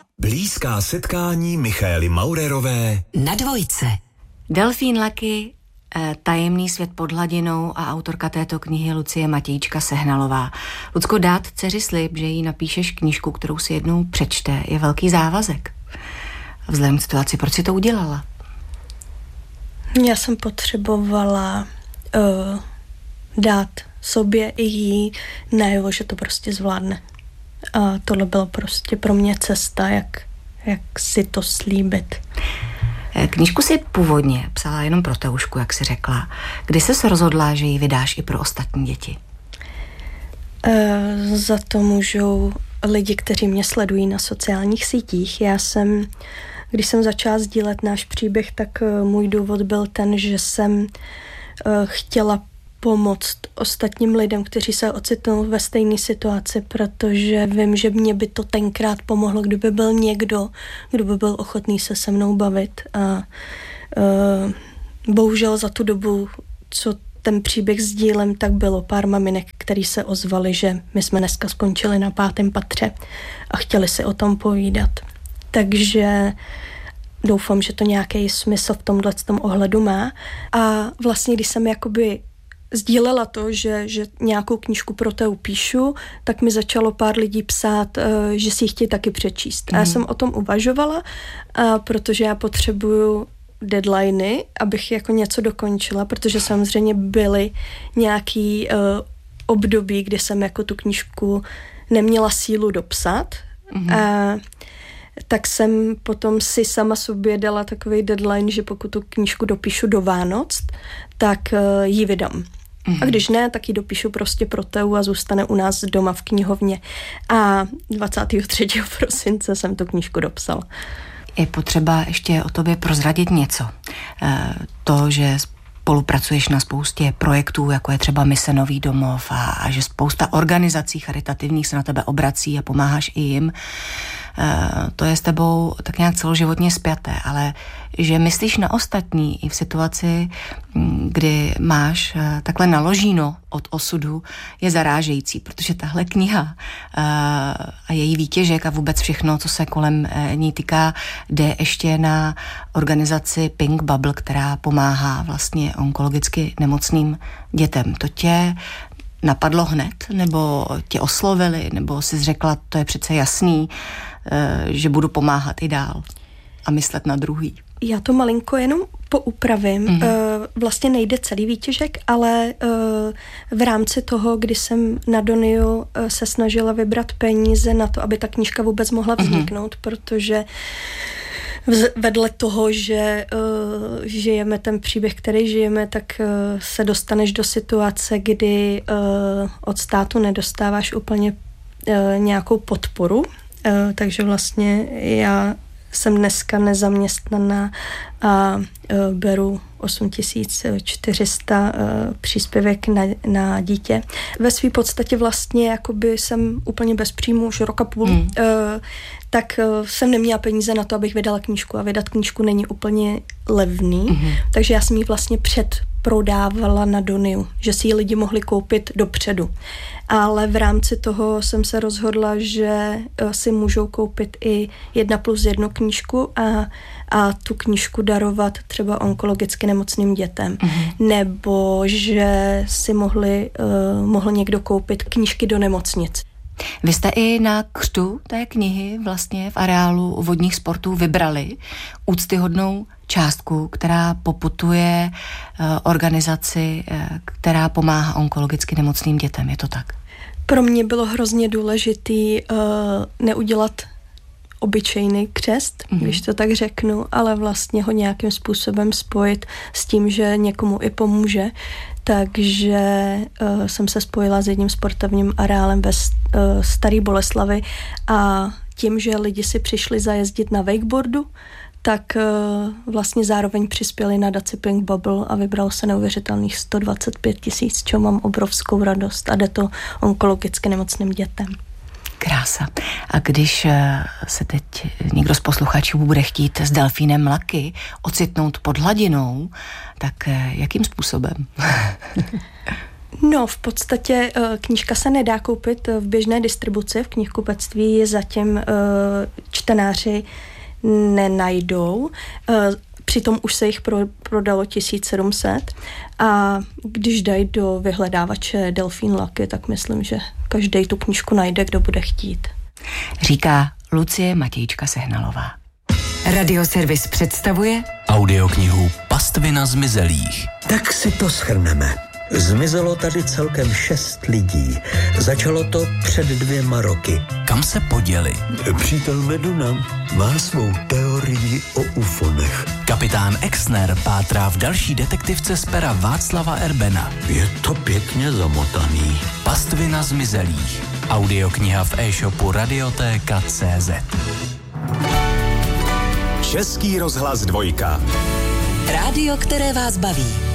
Blízká setkání Michaely Maurerové na Dvojce. Delfín Lucky, Tajemný svět pod hladinou a autorka této knihy Lucie Matějčka Sehnalová. Lucko, dát dceři slib, že jí napíšeš knížku, kterou si jednou přečte, je velký závazek. Vzhledem k situaci, proč si to udělala? Já jsem potřebovala dát sobě i jí najevo, že to prostě zvládne. A tohle bylo prostě pro mě cesta, jak si to slíbit. Knížku si původně psala jenom pro Teušku, jak jsi řekla. Kdy jsi rozhodla, že ji vydáš i pro ostatní děti? Za to můžou lidi, kteří mě sledují na sociálních sítích. Když jsem začala sdílet náš příběh, tak můj důvod byl ten, že jsem chtěla pomoct ostatním lidem, kteří se ocitnou ve stejné situaci, protože vím, že mě by to tenkrát pomohlo, kdyby byl někdo, kdo by byl ochotný se se mnou bavit. A bohužel za tu dobu, co ten příběh sdílem, tak bylo pár maminek, který se ozvali, že my jsme dneska skončili na 5. patře a chtěli si o tom povídat. Takže doufám, že to nějaký smysl v tomhletom ohledu má. A vlastně, když jsem jakoby sdílela to, že nějakou knížku pro Teu píšu, tak mi začalo pár lidí psát, že si ji chtějí taky přečíst. A já jsem o tom uvažovala, protože já potřebuju deadliny, abych jako něco dokončila, protože samozřejmě byly nějaký období, kdy jsem jako tu knížku neměla sílu dopsat. Tak jsem potom si sama sobě dala takový deadline, že pokud tu knížku dopíšu do Vánoc, tak ji vydám. A když ne, tak ji dopíšu prostě pro Teu a zůstane u nás doma v knihovně. A 23. prosince jsem tu knížku dopsala. Je potřeba ještě o tobě prozradit něco. To, že spolupracuješ na spoustě projektů, jako je třeba Mise Nový domov a že spousta organizací charitativních se na tebe obrací a pomáháš i jim. To je s tebou tak nějak celoživotně spjaté, ale že myslíš na ostatní i v situaci, kdy máš takhle naložíno od osudu, je zarážející, protože tahle kniha a její výtěžek a vůbec všechno, co se kolem ní týká, jde ještě na organizaci Pink Bubble, která pomáhá vlastně onkologicky nemocným dětem. To tě napadlo hned, nebo tě oslovili, nebo jsi řekla, to je přece jasný, že budu pomáhat i dál a myslet na druhý? Já to malinko jenom poupravím. Vlastně nejde celý výtěžek, ale v rámci toho, kdy jsem na Doniu se snažila vybrat peníze na to, aby ta knížka vůbec mohla vzniknout, protože vedle toho, že žijeme ten příběh, který žijeme, tak se dostaneš do situace, kdy od státu nedostáváš úplně nějakou podporu. Takže vlastně já jsem dneska nezaměstnaná a beru 8400 příspěvek na dítě. Ve své podstatě vlastně jakoby jsem úplně bez příjmu už rok a půl, tak jsem neměla peníze na to, abych vydala knížku a vydat knížku není úplně levný, takže já jsem ji vlastně předprodávala na Doniu, že si ji lidi mohli koupit dopředu. Ale v rámci toho jsem se rozhodla, že si můžou koupit i 1+1 knížku a tu knížku darovat třeba onkologicky nemocným dětem. Nebo že si mohl někdo koupit knížky do nemocnic. Vy jste i na křtu té knihy vlastně v areálu vodních sportů vybrali úctyhodnou částku, která poputuje organizaci, která pomáhá onkologicky nemocným dětem. Je to tak? Pro mě bylo hrozně důležitý neudělat obyčejný křest, když to tak řeknu, ale vlastně ho nějakým způsobem spojit s tím, že někomu i pomůže. Takže jsem se spojila s jedním sportovním areálem ve Staré Boleslavi a tím, že lidi si přišli zajezdit na wakeboardu, tak vlastně zároveň přispěli na nadaci Pink Bubble a vybralo se neuvěřitelných 125 000, čeho mám obrovskou radost a jde to onkologicky nemocným dětem. Krása. A když se teď někdo z posluchačů bude chtít s delfínem Lucky ocitnout pod hladinou, tak jakým způsobem? No, v podstatě knížka se nedá koupit v běžné distribuci, v knihkupectví je zatím čtenáři nenajdou. Přitom už se jich prodalo 1700 a když dají do vyhledávače Delfín Lucky, tak myslím, že každý tu knížku najde, kdo bude chtít. Říká Lucie Matějčka Sehnalová. Radioservis představuje Audioknihu Pastvina zmizelých. Tak si to shrneme. Zmizelo tady celkem 6 lidí. Začalo to před 2 roky. Kam se poděli? Přítel Meduna má svou teorii o ufonech. Kapitán Exner pátrá v další detektivce z pera Václava Erbena. Je to pěkně zamotaný. Pastvina zmizelých. Audiokniha v e-shopu Radiotéka.cz. Český rozhlas 2. rádio, které vás baví.